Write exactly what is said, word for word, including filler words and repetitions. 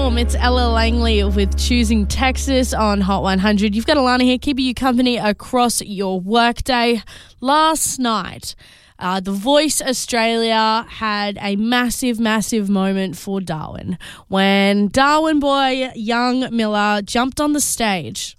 Storm. It's Ella Langley with Choosing Texas on Hot one hundred. You've got Alana here, keeping you company across your workday. Last night, uh, The Voice Australia had a massive, massive moment for Darwin when Darwin boy Young Miller jumped on the stage